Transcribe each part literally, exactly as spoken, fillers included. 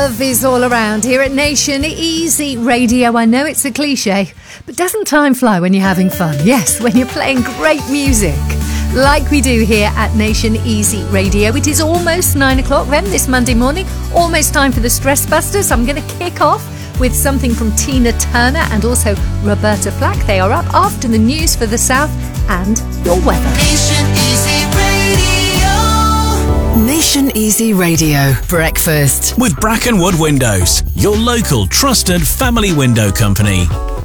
Love is all around here at Nation Easy Radio. I know it's a cliche, but doesn't time fly when you're having fun? Yes, when you're playing great music, like we do here at Nation Easy Radio. It is almost nine o'clock then this Monday morning, almost time for the Stress Busters. I'm going to kick off with something from Tina Turner and also Roberta Flack. They are up after the news for the South and your weather. Nation Easy Radio. Nation Easy Radio Breakfast with Brackenwood Windows, your local trusted family window company.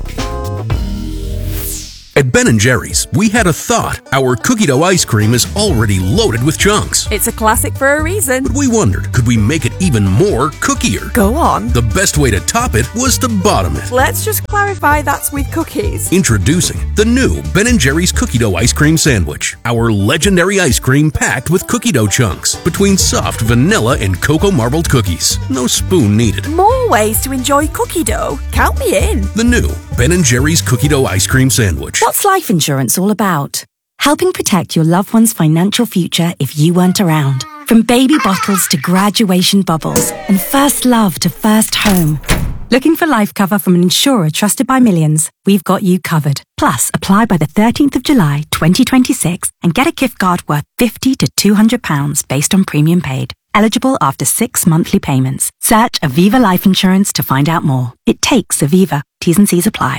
At Ben and Jerry's, we had a thought. Our cookie dough ice cream is already loaded with chunks. It's a classic for a reason. But we wondered, could we make it even more cookier? Go on. The best way to top it was to bottom it. Let's just clarify that's with cookies. Introducing the new Ben and Jerry's cookie dough ice cream sandwich. Our legendary ice cream packed with cookie dough chunks between soft vanilla and cocoa marbled cookies. No spoon needed. More ways to enjoy cookie dough. Count me in. The new Ben and Jerry's cookie dough ice cream sandwich. What's life insurance all about? Helping protect your loved one's financial future if you weren't around. From baby bottles to graduation bubbles and first love to first home. Looking for life cover from an insurer trusted by millions? We've got you covered. Plus, apply by the thirteenth of July twenty twenty-six and get a gift card worth fifty to two hundred pounds based on premium paid. Eligible after six monthly payments. Search Aviva Life Insurance to find out more. It takes Aviva. T's and C's apply.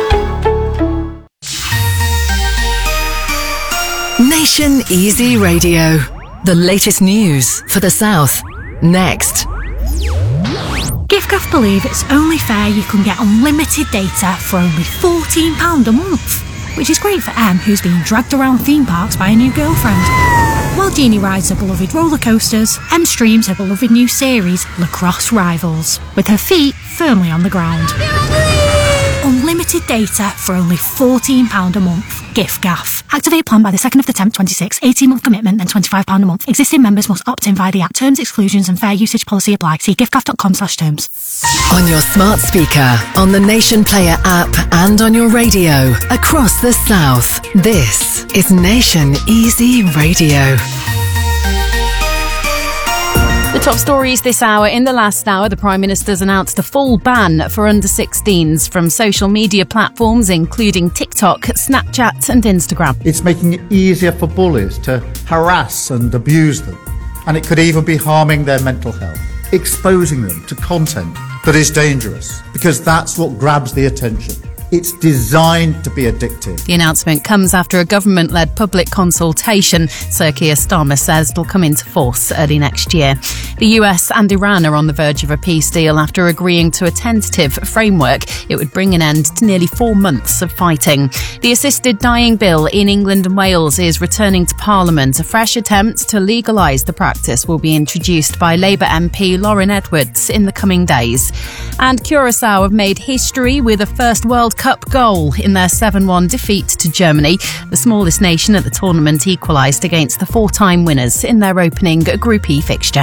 Nation Easy Radio. The latest news for the South. Next. giffgaff believe it's only fair you can get unlimited data for only fourteen pounds a month, which is great for Em, who's being dragged around theme parks by a new girlfriend. While Jeannie rides her beloved roller coasters, Em streams her beloved new series, Lacrosse Rivals, with her feet firmly on the ground. Unlimited data for only fourteen pounds a month. giffgaff. Activate plan by the second of the tenth, twenty-six. eighteen month commitment, then twenty-five pounds a month. Existing members must opt in via the app. Terms, exclusions and fair usage policy apply. See giffgaff dot com slash terms. On your smart speaker, on the Nation Player app and on your radio across the South. This is Nation Easy Radio. The top stories this hour. In the last hour, the Prime Minister's announced a full ban for under sixteens from social media platforms, including TikTok, Snapchat and Instagram. It's making it easier for bullies to harass and abuse them, and it could even be harming their mental health, exposing them to content that is dangerous, because that's what grabs the attention. It's designed to be addictive. The announcement comes after a government-led public consultation. Sir Keir Starmer says it'll come into force early next year. The U S and Iran are on the verge of a peace deal after agreeing to a tentative framework. It would bring an end to nearly four months of fighting. The assisted dying bill in England and Wales is returning to Parliament. A fresh attempt to legalise the practice will be introduced by Labour M P Lauren Edwards in the coming days. And Curaçao have made history with a first World Cup goal in their seven one defeat to Germany. The smallest nation at the tournament equalised against the four-time winners in their opening Group E fixture.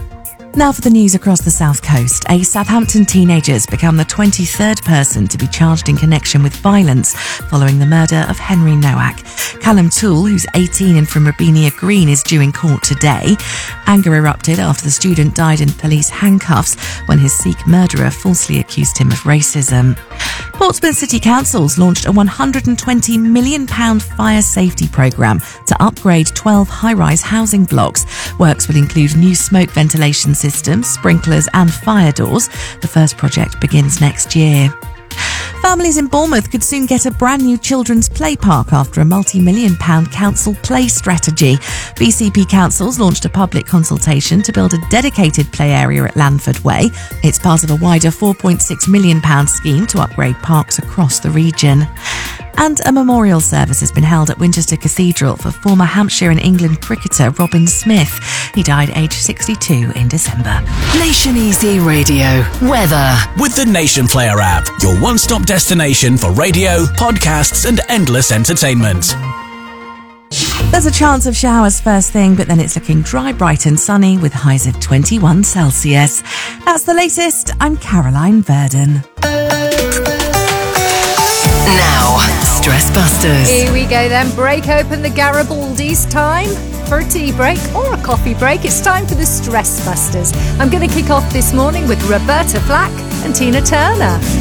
Now for the news across the South Coast. A Southampton teenager has become the twenty-third person to be charged in connection with violence following the murder of Henry Nowak. Callum Toole, who's eighteen and from Rabinia Green, is due in court today. Anger erupted after the student died in police handcuffs when his Sikh murderer falsely accused him of racism. Portsmouth City Council's launched a one hundred twenty million pounds fire safety programme to upgrade twelve high-rise housing blocks. Works will include new smoke ventilation systems, sprinklers and fire doors. The first project begins next year. Families in Bournemouth could soon get a brand new children's play park after a multi-million pound council play strategy. B C P Council's launched a public consultation to build a dedicated play area at Lanford Way. It's part of a wider four point six million pounds scheme to upgrade parks across the region. And a memorial service has been held at Winchester Cathedral for former Hampshire and England cricketer Robin Smith. He died aged sixty-two in December. Nation Easy Radio. Weather. With the Nation Player app, your one-stop destination for radio, podcasts and endless entertainment. There's a chance of showers first thing, but then it's looking dry, bright and sunny with highs of twenty-one Celsius. That's the latest. I'm Caroline Verdon. Now, Stress Busters. Here we go then. Break open the Garibaldi's time for a tea break or a coffee break, it's time for the Stress Busters. I'm going to kick off this morning with Roberta Flack and Tina Turner.